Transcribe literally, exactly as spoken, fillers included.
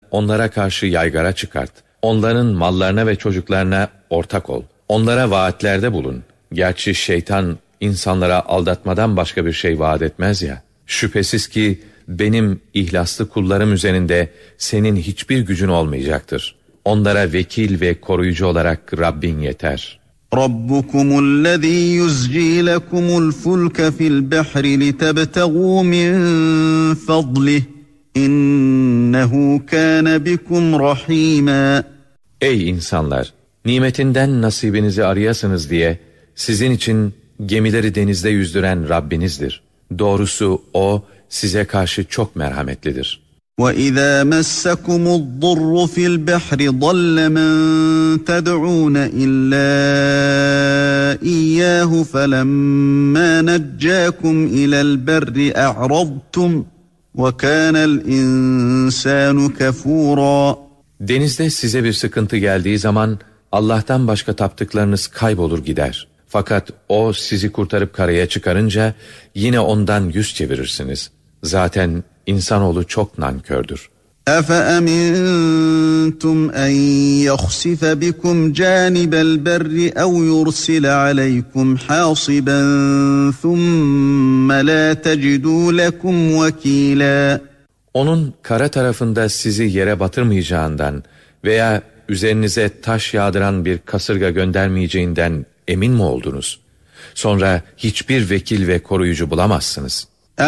onlara karşı yaygara çıkart. Onların mallarına ve çocuklarına ortak ol. Onlara vaatlerde bulun. Gerçi şeytan insanlara aldatmadan başka bir şey vaat etmez ya. Şüphesiz ki benim ihlaslı kullarım üzerinde senin hiçbir gücün olmayacaktır. Onlara vekil ve koruyucu olarak Rabbin yeter. رَبُّكُمُ الَّذ۪ي يُزْجِي لَكُمُ الْفُلْكَ فِي الْبَحْرِ لِتَبْتَغُوا مِنْ فَضْلِهِ İnnehu kâne bikum rahîmâ. Ey insanlar! Nimetinden nasibinizi arayasınız diye sizin için gemileri denizde yüzdüren Rabbinizdir. Doğrusu O size karşı çok merhametlidir. وَإِذَا مَسَّكُمُ الضُّرُّ فِي الْبَحْرِ ضَلَّ مَنْ تَدْعُونَ إِلَّا إِيَّاهُ فَلَمَّا نَجَّاكُمْ إِلَى الْبَرِّ أَعْرَضْتُمْ وَكَانَ الْإِنْسَانُ كَفُورًا. Denizde size bir sıkıntı geldiği zaman Allah'tan başka taptıklarınız kaybolur gider. Fakat O sizi kurtarıp karaya çıkarınca yine ondan yüz çevirirsiniz. Zaten insanoğlu çok nankördür. أَفَأَمِنْتُمْ أَنْ يَخْسِفَ بِكُمْ جَانِبَ الْبَرِّ أَوْ يُرْسِلَ عَلَيْكُمْ حَاصِبًا ثُمَّ لَا تَجِدُوا لَكُمْ وَكِيلًا. Onun kara tarafında sizi yere batırmayacağından veya üzerinize taş yağdıran bir kasırga göndermeyeceğinden emin mi oldunuz? Sonra hiçbir vekil ve koruyucu bulamazsınız.